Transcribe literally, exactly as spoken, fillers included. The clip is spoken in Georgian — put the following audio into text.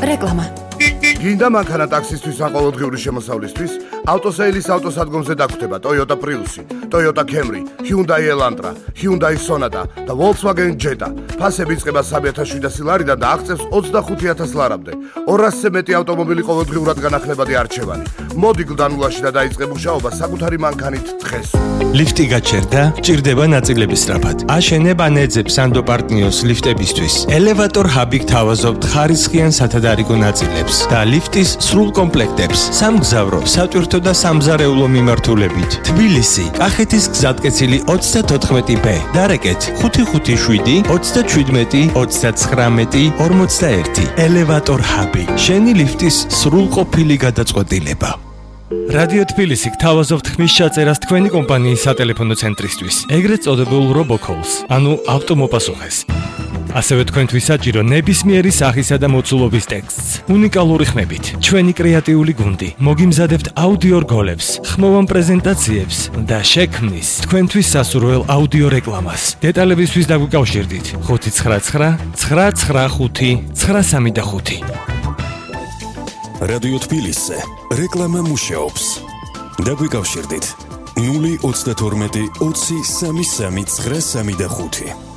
რეკლამა. გინდა მანქანა ტაქსისთვის ან ყოველდღიური შემოსავლისთვის? ავტოსეილის ავტოსადგომზე დაგვხვდება Toyota Prius, Toyota Camry, Hyundai Elantra, Hyundai Sonata და Volkswagen Jetta. ფასები იწყება სამი ათას შვიდასი ლარიდან და აღწევს ოცდახუთი ათას ლარამდე. ორასზე მეტი ავტომობილი ყოველდღიურად განახლებადი არჩევანი. მოდი გლდანულაში და დაიწყე მუშაობა საკუთარი მანქანით დღეს. ლიფტი გაჩერდა, ჭირდება ნაწილების სწრაფად. აშენებ ან ეძებ სანდო პარტნიოს ლიფტებისთვის. ელევატორ ჰაბი გთავაზობთ ხარისხიან სათადარიგო ნაწილებს და ლიფტის სრულ კომპლექტებს. სამგზავრო, სატვირთო და სამზარეულო მიმართულებით. თბილისი, კახეთის გზატკეცილი ოცდათოთხმეტი ბ. დარეკეთ ხუთი ხუთი შვიდი ოცდაჩვიდმეტი ოცდაცხრამეტი ორმოცდაერთი. ელევატორ ჰაბი. შენი ლიფტის სრულყოფილი გადაწყვეტილება. რადიო თბილისი გთავაზობთ ხმის ჩაწერას თქვენი კომპანიის სატელეფონო ცენტრისთვის, ეგრეთ წოდებულ RoboCalls, ანუ ავტომოპასუხეს. ასევე თქვენთვის საჭირო ნებისმიერი სახისა და მოცულობის ტექსტს, უნიკალური ხმებით, ჩვენი კრეატიული გუნდი, მოგიმზადებთ აუდიო რგოლებს, ხმოვან პრეზენტაციებს და შექმნის თქვენთვის სასურველ აუდიო რეკლამას. დეტალებისთვის დაგვიკავშირდით ხუთი ცხრა ცხრა ცხრა ცხრა ხუთი ცხრა სამი ხუთი. რადიო თბილისზე რეკლამა მუშაობს. დაგვიკავშირდით ნული ოცდათორმეტი ოცი სამი სამი ცხრა სამი ხუთი.